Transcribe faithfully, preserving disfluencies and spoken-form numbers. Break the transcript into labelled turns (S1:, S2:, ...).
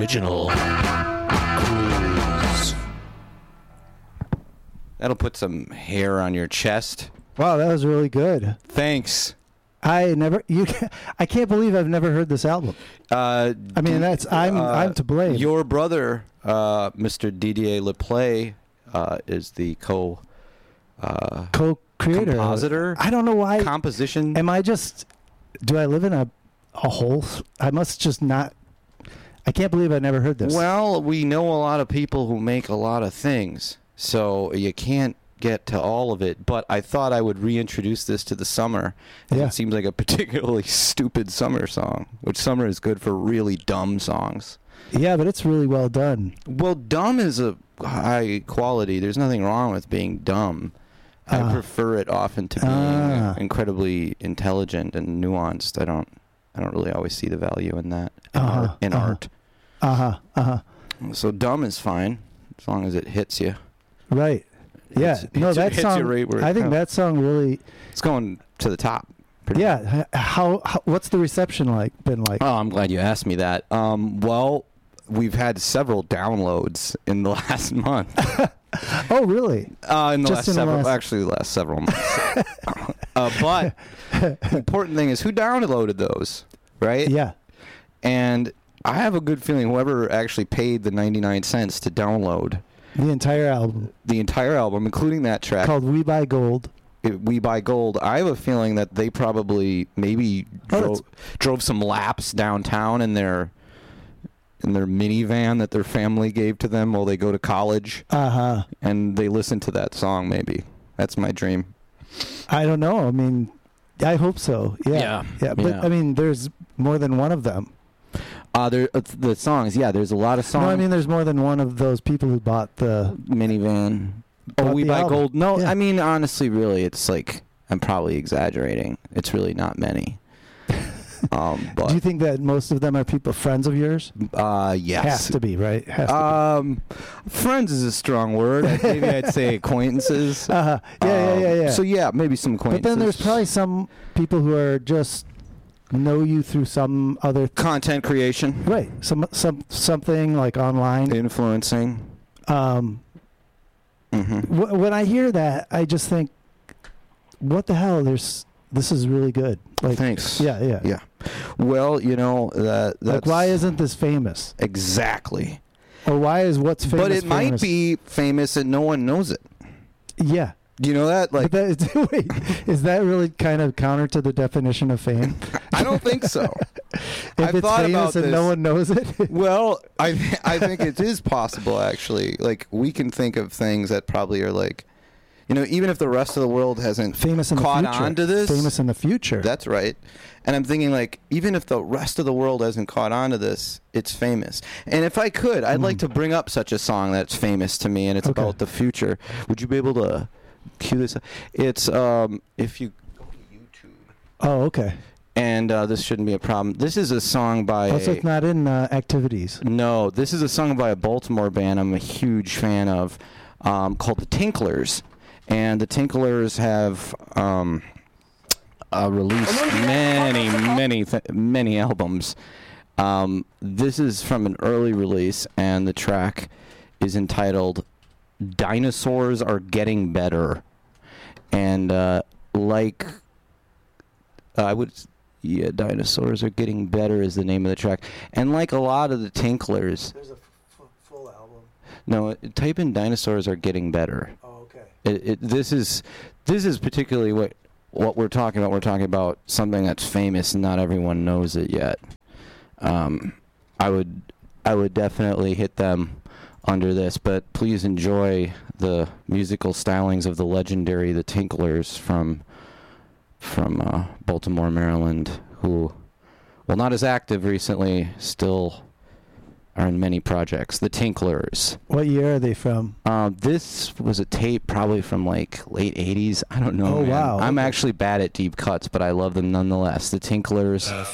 S1: original cruise.
S2: That'll put some hair on your chest.
S3: Wow, that was really good.
S2: Thanks.
S3: I never you. I can't believe I've never heard this album.
S2: Uh,
S3: I mean, that's I'm
S2: uh,
S3: I'm to blame.
S2: Your brother, uh, Mister Didier Leplay, uh, is the co uh,
S3: co-creator,
S2: compositor.
S3: I don't know why.
S2: Composition.
S3: Am I just? Do I live in a a hole? I must just not. I can't believe I never heard this.
S2: Well, we know a lot of people who make a lot of things, so you can't get to all of it. But I thought I would reintroduce this to the summer.
S3: Yeah.
S2: It seems like a particularly stupid summer song, which summer is good for really dumb songs.
S3: Yeah, but it's really well done.
S2: Well, dumb is a high quality. There's nothing wrong with being dumb. I
S3: Uh,
S2: prefer it often to being
S3: Ah.
S2: incredibly intelligent and nuanced. I don't. I don't really always see the value in that in,
S3: Uh-huh,
S2: art, in
S3: uh-huh.
S2: art.
S3: Uh huh. Uh huh.
S2: So dumb is fine as long as it hits you.
S3: Right. Yeah.
S2: Hits-
S3: no,
S2: hits you-
S3: that
S2: hits you
S3: song.
S2: right where it
S3: I think
S2: counts.
S3: that song really.
S2: It's going to the top. pretty much.
S3: Yeah. h- How, how? What's the reception like? Been like?
S2: Oh, I'm glad you asked me that. Um, well, we've had several downloads in the last month.
S3: Oh, really?
S2: Uh, in the
S3: Just
S2: last
S3: in the
S2: several,
S3: last-
S2: actually, the last several months. uh, but the important thing is who downloaded those, right?
S3: Yeah.
S2: And I have a good feeling whoever actually paid the ninety-nine cents to download
S3: The entire album
S2: the entire album, including that track,
S3: called "We Buy Gold."
S2: it, We Buy Gold, I have a feeling that they probably maybe
S3: Oh,
S2: drove, drove some laps downtown in their in their minivan that their family gave to them while they go to college,
S3: Uh huh.
S2: and they listen to that song. Maybe that's my dream.
S3: I don't know. I mean, I hope so. Yeah.
S2: Yeah,
S3: Yeah. But
S2: yeah.
S3: I mean, there's more than one of them.
S2: Uh, there uh, the songs. Yeah, there's a lot of songs.
S3: No, I mean, there's more than one of those people who bought the.
S2: minivan. Oh,
S3: bought
S2: We
S3: the
S2: Buy
S3: album.
S2: Gold. No,
S3: Yeah.
S2: I mean honestly, really, it's like I'm probably exaggerating. It's really not many. Um, but
S3: Do you think that most of them are people friends of yours?
S2: uh, yes,
S3: Has to be, right? Has to
S2: Um, friends is a strong word. I- Maybe I'd say acquaintances.
S3: be. Uh-huh. Yeah, yeah, yeah,
S2: Um,
S3: yeah.
S2: So yeah, maybe some
S3: But
S2: acquaintances.
S3: then there's probably some people who are just know you through some other
S2: content creation,
S3: right, some some something like online.
S2: influencing.
S3: Um,
S2: hmm
S3: wh- when I hear that, I just think, what the hell? There's this is really good. Like,
S2: Thanks.
S3: yeah, yeah,
S2: Yeah. Well, you know that. That's
S3: Like, why isn't this famous?
S2: exactly?
S3: Or why is what's famous?
S2: But it might
S3: famous?
S2: be famous and no one knows it.
S3: Yeah.
S2: Do you know that? Like,
S3: but that, wait, is that really kind of counter to the definition of fame?
S2: I don't think so.
S3: If
S2: I've
S3: it's
S2: thought
S3: famous
S2: about
S3: and
S2: this.
S3: no one knows it?
S2: Well, I th- I think it is possible actually. Like we can think of things that probably are like, you know, even if the rest of the world hasn't
S3: famous in
S2: caught
S3: the future.
S2: on to this.
S3: Famous in the future.
S2: That's right. And I'm thinking like, even if the rest of the world hasn't caught on to this, it's famous. And if I could, I'd
S3: Mm.
S2: like to bring up such a song that's famous to me, and it's
S3: Okay.
S2: about the future. Would you be able to cue this up? It's um, if you go to YouTube.
S3: Oh, okay.
S2: And uh, this shouldn't be a problem. This is a song by.
S3: Also,
S2: a-
S3: it's not in uh, activities.
S2: No, this is a song by a Baltimore band I'm a huge fan of, um, called the Tinklers. And the Tinklers have um, uh, released many, many, th- many albums. Um, this is from an early release, and the track is entitled "Dinosaurs Are Getting Better." And uh, like, uh, I would. Yeah, Dinosaurs Are Getting Better is the name of the track. And like a lot of the Tinklers,
S3: There's a f- full album.
S2: no, type in Dinosaurs Are Getting Better.
S3: Oh, okay.
S2: It, it, this is this is particularly what what we're talking about. We're talking about something that's famous and not everyone knows it yet. Um, I would I would definitely hit them under this, but please enjoy the musical stylings of the legendary The Tinklers from from uh, Baltimore, Maryland, who, well, not as active recently, still are in many projects. The Tinklers.
S3: What year are they from?
S2: Uh, this was a tape probably from like late eighties. I don't know.
S3: Oh,
S2: man.
S3: wow.
S2: I'm
S3: Okay.
S2: actually bad at deep cuts, but I love them nonetheless. The Tinklers.